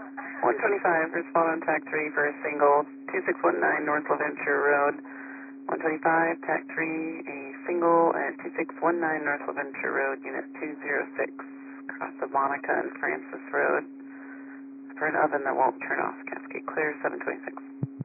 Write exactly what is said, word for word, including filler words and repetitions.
one twenty-five, respond on TAC three for a single, two six one nine North LaVenture Road. one twenty-five, TAC three, a single at two six one nine North LaVenture Road, Unit two zero six, across of Monica and Francis Road, for an oven that won't turn off. Cascade clear, seven twenty-six.